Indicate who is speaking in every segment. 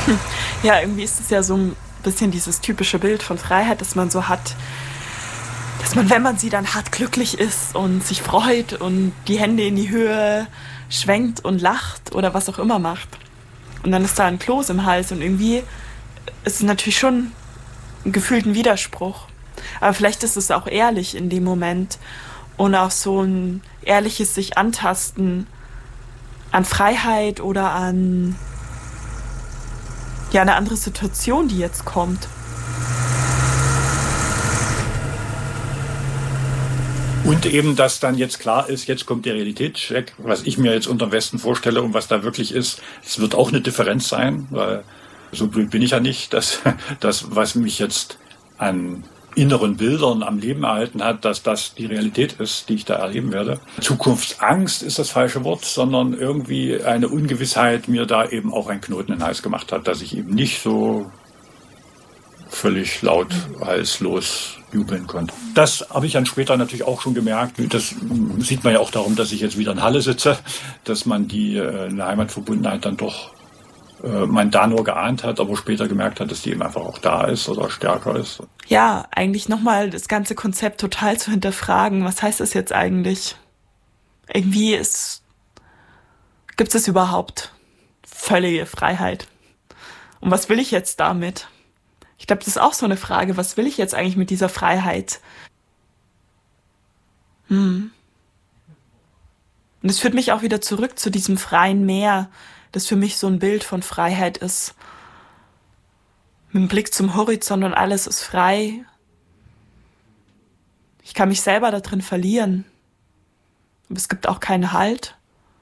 Speaker 1: Ja, irgendwie ist es ja so ein bisschen dieses typische Bild von Freiheit, das man so hat, dass man, wenn man sie dann hat, glücklich ist und sich freut und die Hände in die Höhe schwenkt und lacht oder was auch immer macht. Und dann ist da ein Kloß im Hals und irgendwie ist es natürlich schon gefühlt ein Widerspruch. Aber vielleicht ist es auch ehrlich in dem Moment und auch so ein ehrliches sich antasten an Freiheit oder an ja, eine andere Situation, die jetzt kommt.
Speaker 2: Und eben, dass dann jetzt klar ist, jetzt kommt der Realitätscheck, was ich mir jetzt unter dem Westen vorstelle und was da wirklich ist. Es wird auch eine Differenz sein, weil so blöd bin ich ja nicht, dass das, was mich jetzt an inneren Bildern am Leben erhalten hat, dass das die Realität ist, die ich da erleben werde. Zukunftsangst ist das falsche Wort, sondern irgendwie eine Ungewissheit mir da eben auch einen Knoten in den Hals gemacht hat, dass ich eben nicht so völlig laut, halslos jubeln konnte. Das habe ich dann später natürlich auch schon gemerkt. Das sieht man ja auch darum, dass ich jetzt wieder in Halle sitze, dass man die eine Heimatverbundenheit dann doch man da nur geahnt hat, aber später gemerkt hat, dass die eben einfach auch da ist oder stärker ist.
Speaker 1: Ja, eigentlich nochmal das ganze Konzept total zu hinterfragen. Was heißt das jetzt eigentlich? Irgendwie gibt es überhaupt völlige Freiheit? Und was will ich jetzt damit? Ich glaube, das ist auch so eine Frage. Was will ich jetzt eigentlich mit dieser Freiheit? Und es führt mich auch wieder zurück zu diesem freien Meer, das für mich so ein Bild von Freiheit ist. Mit dem Blick zum Horizont und alles ist frei. Ich kann mich selber da drin verlieren. Aber es gibt auch keinen Halt.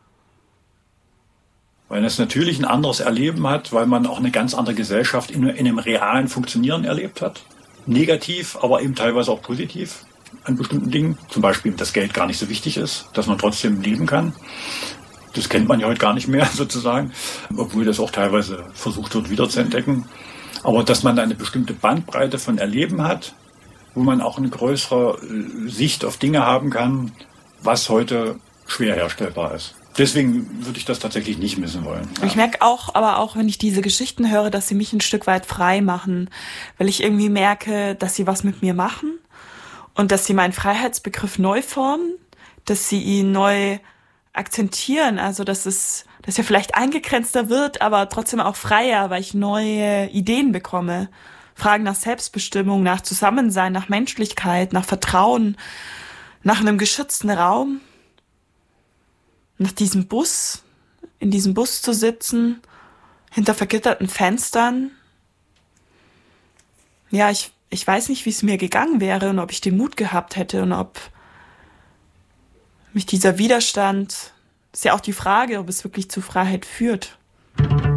Speaker 2: Weil es natürlich ein anderes Erleben hat, weil man auch eine ganz andere Gesellschaft in einem realen Funktionieren erlebt hat. Negativ, aber eben teilweise auch positiv an bestimmten Dingen. Zum Beispiel, dass Geld gar nicht so wichtig ist, dass man trotzdem leben kann. Das kennt man ja heute gar nicht mehr sozusagen, obwohl das auch teilweise versucht wird wiederzuentdecken. Aber dass man eine bestimmte Bandbreite von Erleben hat, wo man auch eine größere Sicht auf Dinge haben kann, was heute schwer herstellbar ist. Deswegen würde ich das tatsächlich nicht missen wollen. Ja.
Speaker 1: Ich merke aber auch, wenn ich diese Geschichten höre, dass sie mich ein Stück weit frei machen, weil ich irgendwie merke, dass sie was mit mir machen und dass sie meinen Freiheitsbegriff neu formen, dass sie ihn neu akzentieren, also dass er vielleicht eingegrenzter wird, aber trotzdem auch freier, weil ich neue Ideen bekomme. Fragen nach Selbstbestimmung, nach Zusammensein, nach Menschlichkeit, nach Vertrauen, nach einem geschützten Raum. Nach diesem Bus, in diesem Bus zu sitzen, hinter vergitterten Fenstern. Ja, ich weiß nicht, wie es mir gegangen wäre und ob ich den Mut gehabt hätte und ob mich dieser Widerstand, ist ja auch die Frage, ob es wirklich zu Freiheit führt.